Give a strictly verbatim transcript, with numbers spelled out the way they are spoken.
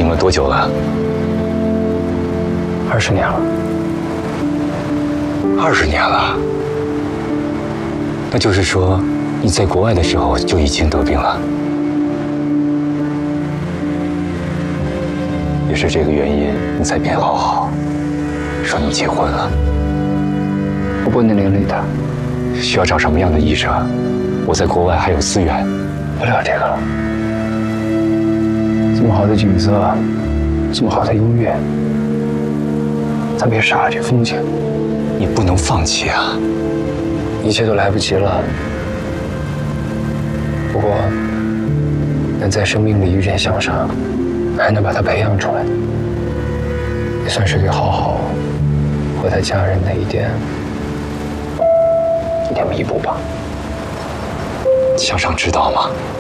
病了多久了？ 二十年了。 二十年了。那就是说，你在国外的时候就已经得病了。也是这个原因，你才骗浩浩，说你结婚了。 我不能连累他。 需要找什么样的医生？我在国外还有资源。 不了这个了。这么好的景色，这么好的音乐，咱别傻了这风景。 你不能放弃啊！ 一切都来不及了。不过，能在生命里遇见向上，还能把他培养出来，也算是对浩浩和他家人的一点一点弥补吧。 向上知道吗？